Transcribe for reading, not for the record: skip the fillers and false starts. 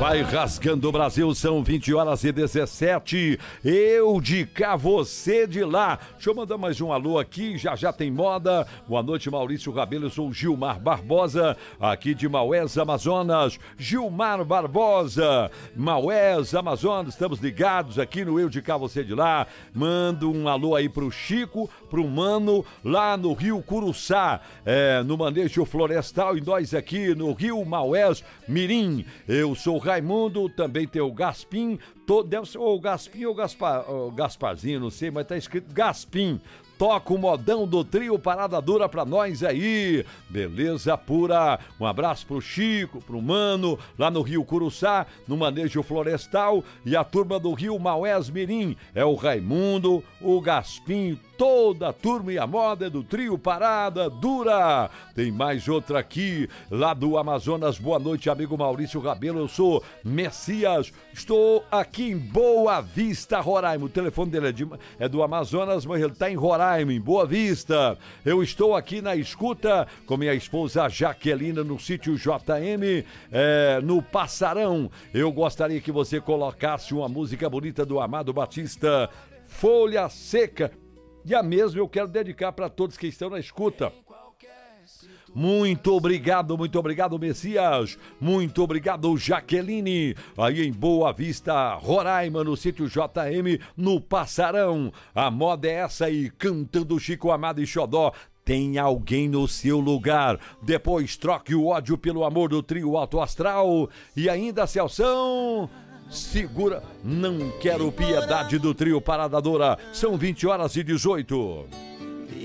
Vai rasgando o Brasil, são 20h17. Eu de cá, você de lá. Deixa eu mandar mais um alô aqui, já tem moda. Boa noite, Maurício Rabelo, eu sou o Gilmar Barbosa, aqui de Maués, Amazonas. Gilmar Barbosa, Maués, Amazonas, estamos ligados aqui no Eu de cá, você de lá. Mando um alô aí pro Chico, pro Mano, lá no Rio Curuçá, no Manejo Florestal, e nós aqui no Rio Maués Mirim. Eu sou o Raimundo, também tem o Gaspim, deve ser o Gaspim ou Gasparzinho, não sei, mas tá escrito Gaspim. Toca o modão do trio Parada Dura pra nós aí, beleza pura. Um abraço pro Chico, pro Mano, lá no Rio Curuçá, no Manejo Florestal, e a turma do Rio Maués Mirim, é o Raimundo, o Gaspim, toda a turma e a moda do trio Parada Dura. Tem mais outra aqui, lá do Amazonas. Boa noite, amigo Maurício Rabelo, eu sou Messias, estou aqui em Boa Vista, Roraima. O telefone dele é do Amazonas, mas ele tá em Roraima, em Boa Vista. Eu estou aqui na escuta com minha esposa Jaquelina no sítio JM, no Passarão. Eu gostaria que você colocasse uma música bonita do Amado Batista, Folha Seca. E a mesma eu quero dedicar para todos que estão na escuta. Muito obrigado, Messias. Muito obrigado, Jaqueline. Aí em Boa Vista, Roraima, no sítio JM, no Passarão. A moda é essa aí, cantando Chico Amado e Xodó. Tem alguém no seu lugar. Depois troque o ódio pelo amor do trio Alto Astral. E ainda, Celção, segura, não quero piedade do trio Parada Dura. São 20h18.